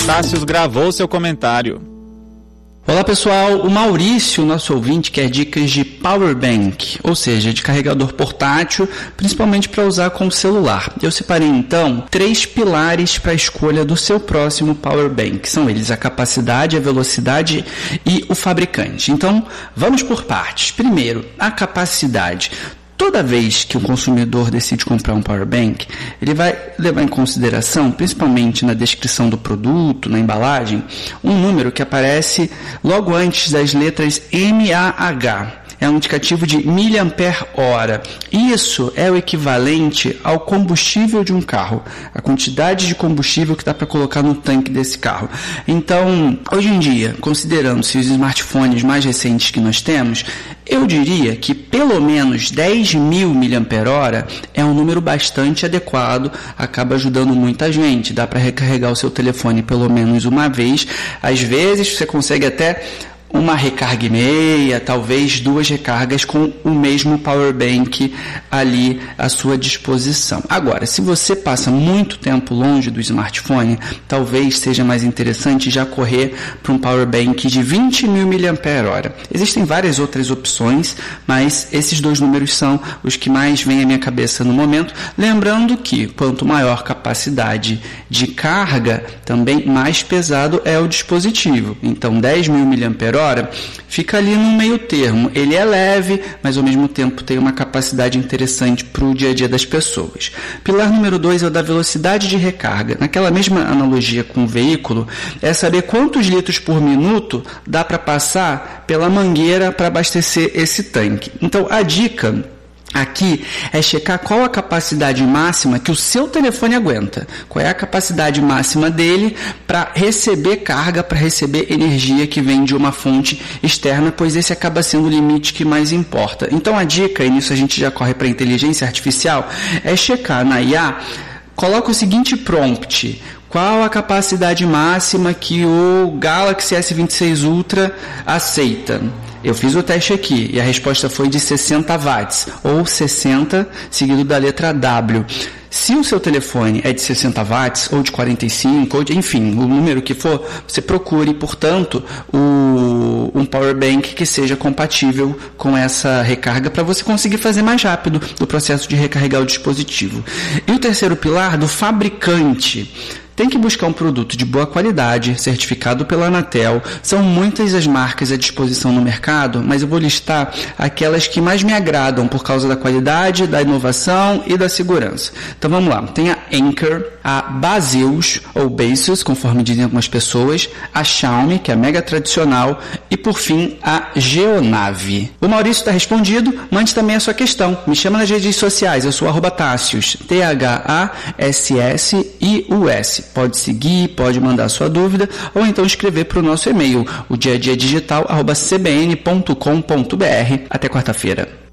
Tássius gravou seu comentário. Olá pessoal, o Maurício, nosso ouvinte, quer dicas de power bank, ou seja, de carregador portátil, principalmente para usar com o celular. Eu separei então 3 pilares para a escolha do seu próximo power bank. São eles a capacidade, a velocidade e o fabricante. Então, vamos por partes. Primeiro, a capacidade. Toda vez que o consumidor decide comprar um power bank, ele vai levar em consideração, principalmente na descrição do produto, na embalagem, um número que aparece logo antes das letras mAh. É um indicativo de miliampere-hora. Isso é o equivalente ao combustível de um carro, a quantidade de combustível que dá para colocar no tanque desse carro. Então, hoje em dia, considerando-se os smartphones mais recentes que nós temos, eu diria que pelo menos 10.000 mAh é um número bastante adequado, acaba ajudando muita gente. Dá para recarregar o seu telefone pelo menos uma vez. Às vezes você consegue até uma recarga e meia, talvez 2 recargas com o mesmo power bank ali à sua disposição. Agora, se você passa muito tempo longe do smartphone, talvez seja mais interessante já correr para um power bank de 20.000 mAh. Existem várias outras opções, mas esses 2 números são os que mais vêm à minha cabeça no momento. Lembrando que quanto maior capacidade de carga, também mais pesado é o dispositivo. Então, 10.000 mAh fica ali no meio termo. Ele é leve, mas ao mesmo tempo tem uma capacidade interessante para o dia a dia das pessoas. Pilar número 2 é o da velocidade de recarga. Naquela mesma analogia com o veículo, é saber quantos litros por minuto dá para passar pela mangueira para abastecer esse tanque. Então, a dica aqui é checar qual a capacidade máxima que o seu telefone aguenta, qual é a capacidade máxima dele para receber carga, para receber energia que vem de uma fonte externa, pois esse acaba sendo o limite que mais importa. Então a dica, e nisso a gente já corre para a inteligência artificial, é checar na IA, coloca o seguinte prompt: qual a capacidade máxima que o Galaxy S26 Ultra aceita? Eu fiz o teste aqui e a resposta foi de 60 watts, ou 60 seguido da letra W. Se o seu telefone é de 60 watts, ou de 45, ou de, enfim, o número que for, você procure, portanto, um power bank que seja compatível com essa recarga para você conseguir fazer mais rápido o processo de recarregar o dispositivo. E o terceiro pilar, do fabricante. Tem que buscar um produto de boa qualidade, certificado pela Anatel. São muitas as marcas à disposição no mercado, mas eu vou listar aquelas que mais me agradam por causa da qualidade, da inovação e da segurança. Então vamos lá. Tem a Anker, a Baseus, ou Baseus, conforme dizem algumas pessoas, a Xiaomi, que é a mega tradicional, e por fim a Geonave. O Maurício está respondido. Mande também a sua questão. Me chama nas redes sociais. Eu sou @Tássius, THASSIUS. Pode seguir, pode mandar sua dúvida ou então escrever para o nosso e-mail, o diadiadigital@cbn.com.br. Até quarta-feira.